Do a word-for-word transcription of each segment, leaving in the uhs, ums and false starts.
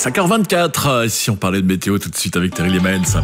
cinq heures vingt-quatre, si on parlait de météo tout de suite avec Terry Lemens.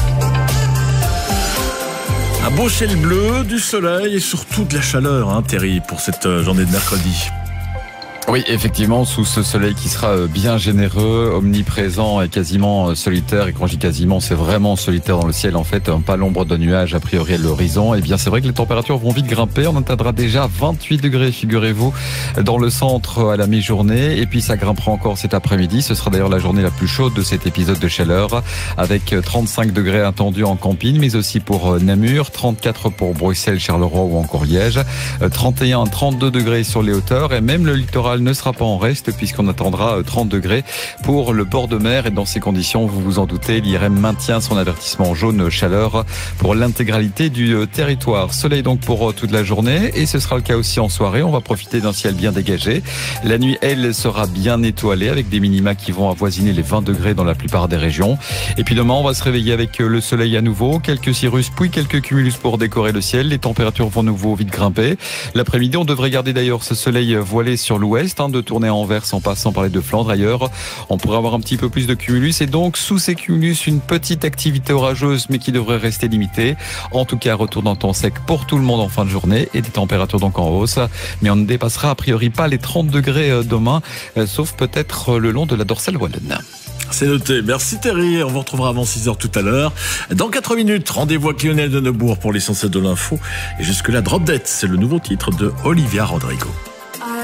Un beau ciel bleu, du soleil et surtout de la chaleur, hein, Terry, pour cette journée de mercredi. Oui, effectivement, sous ce soleil qui sera bien généreux, omniprésent et quasiment solitaire. Et quand je dis quasiment, c'est vraiment solitaire dans le ciel. En fait, pas l'ombre de nuages a priori à l'horizon. Et bien, c'est vrai que les températures vont vite grimper. On atteindra déjà vingt-huit degrés, figurez-vous, dans le centre à la mi-journée. Et puis, ça grimpera encore cet après-midi. Ce sera d'ailleurs la journée la plus chaude de cet épisode de chaleur, avec trente-cinq degrés attendus en camping, mais aussi pour Namur, trente-quatre pour Bruxelles, Charleroi ou encore Liège, trente et un, trente-deux degrés sur les hauteurs et même le littoral ne sera pas en reste puisqu'on attendra trente degrés pour le bord de mer. Et dans ces conditions, vous vous en doutez, l'I R M maintient son avertissement jaune chaleur pour l'intégralité du territoire. Soleil donc pour toute la journée et ce sera le cas aussi en soirée. On va profiter d'un ciel bien dégagé. La nuit, elle, sera bien étoilée avec des minima qui vont avoisiner les vingt degrés dans la plupart des régions. Et puis demain, on va se réveiller avec le soleil à nouveau, quelques cirrus puis quelques cumulus pour décorer le ciel. Les températures vont nouveau vite grimper. L'après-midi, on devrait garder d'ailleurs ce soleil voilé sur l'ouest, de tourner à Anvers en passant par les deux Flandres. Ailleurs, on pourrait avoir un petit peu plus de cumulus et donc sous ces cumulus, une petite activité orageuse mais qui devrait rester limitée. En tout cas, retour d'un temps sec pour tout le monde en fin de journée et des températures donc en hausse. Mais on ne dépassera a priori pas les trente degrés demain, sauf peut-être le long de la dorsale wallonne. C'est noté. Merci Terry. On vous retrouvera avant six heures tout à l'heure. Dans quatre minutes, rendez-vous avec Lionel de Neubourg pour l'essentiel de l'info. Et jusque-là, Drop Dead, c'est le nouveau titre de Olivia Rodrigo.